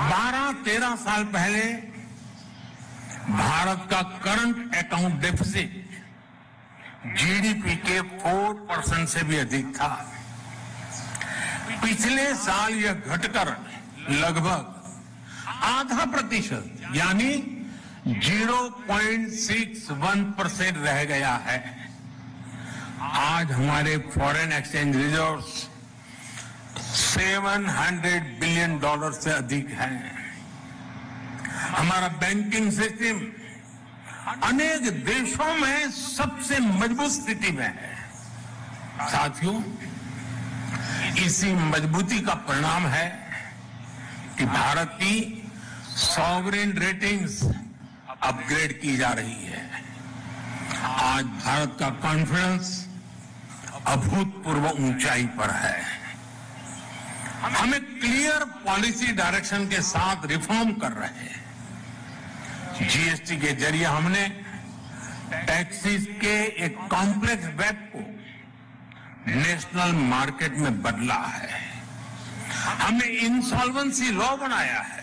12-13 साल पहले भारत का करंट अकाउंट डेफिसिट जीडीपी के 4% से भी अधिक था। पिछले साल यह घटकर लगभग आधा प्रतिशत यानी 0.61% रह गया है। आज हमारे फॉरेन एक्सचेंज रिजर्व्स $700 बिलियन से अधिक है। हमारा बैंकिंग सिस्टम अनेक देशों में सबसे मजबूत स्थिति में है। साथियों, इसी मजबूती का परिणाम है कि भारत की सॉवरेन रेटिंग्स अपग्रेड की जा रही है। आज भारत का कॉन्फिडेंस अभूतपूर्व ऊंचाई पर है। हमें क्लियर पॉलिसी डायरेक्शन के साथ रिफॉर्म कर रहे हैं। जीएसटी के जरिए हमने टैक्सेस के एक कॉम्प्लेक्स वेब को नेशनल मार्केट में बदला है। हमने इंसॉल्वेंसी लॉ बनाया है।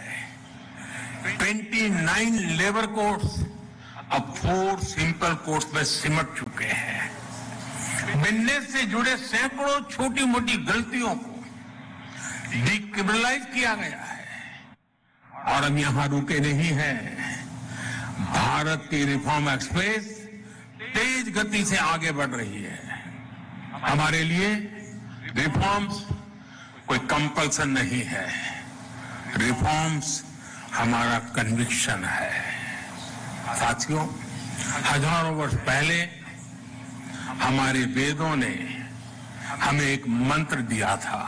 29 लेबर कोड्स अब 4 सिंपल कोड्स में सिमट चुके हैं। बिजनेस से जुड़े सैकड़ों छोटी मोटी गलतियों को डिक्रिमिनलाइज किया गया है। और हम यहां रुके नहीं हैं। भारत की रिफॉर्म एक्सप्रेस तेज गति से आगे बढ़ रही है। हमारे लिए रिफॉर्म्स कोई कंपल्सन नहीं है। रिफॉर्म्स हमारा कन्विक्शन है। साथियों, हजारों वर्ष पहले हमारे वेदों ने हमें एक मंत्र दिया था,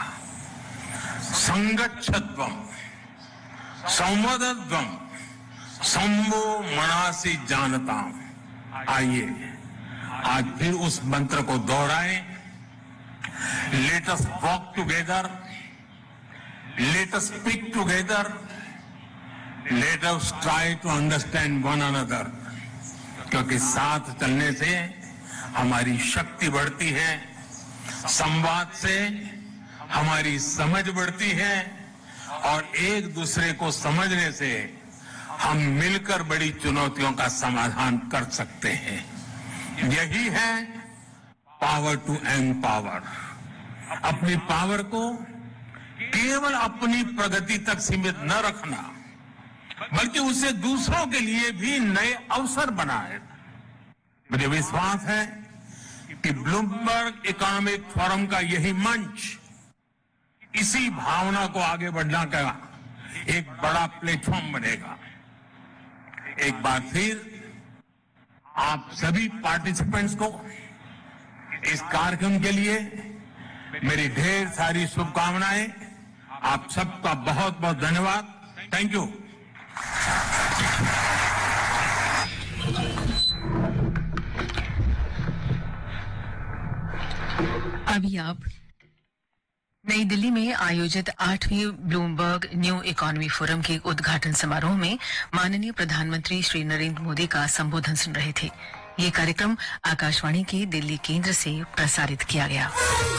संगच्छध्वम संवदध्वम संभो मनासी जानताम। आइए आज फिर उस मंत्र को दोहराएं। Let us walk together, let us speak together, let us try to understand one another. क्योंकि साथ चलने से हमारी शक्ति बढ़ती है, संवाद से हमारी समझ बढ़ती है और एक दूसरे को समझने से हम मिलकर बड़ी चुनौतियों का समाधान कर सकते हैं। यही है पावर टू एम्पावर। अपनी पावर को केवल अपनी प्रगति तक सीमित न रखना, बल्कि उसे दूसरों के लिए भी नए अवसर बनाए। मुझे विश्वास है कि ब्लूमबर्ग इकोनॉमिक फोरम का यही मंच इसी भावना को आगे बढ़ने का एक बड़ा प्लेटफॉर्म बनेगा। एक बार फिर आप सभी पार्टिसिपेंट्स को इस कार्यक्रम के लिए मेरी ढेर सारी शुभकामनाएं। आप सबका बहुत बहुत धन्यवाद। Thank you. अभी आप नई दिल्ली में आयोजित 8वीं ब्लूमबर्ग न्यू इकोनॉमी फोरम के उद्घाटन समारोह में माननीय प्रधानमंत्री श्री नरेंद्र मोदी का संबोधन सुन रहे थे। ये कार्यक्रम आकाशवाणी के दिल्ली केंद्र से प्रसारित किया गया।